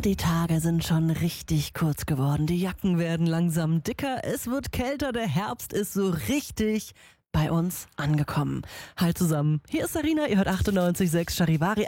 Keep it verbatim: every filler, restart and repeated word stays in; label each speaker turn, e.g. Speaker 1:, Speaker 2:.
Speaker 1: die Tage sind schon richtig kurz geworden. Die Jacken werden langsam dicker, es wird kälter, der Herbst ist so richtig bei uns angekommen. Halt zusammen, hier ist Sarina, ihr hört achtundneunzig Komma sechs Charivari.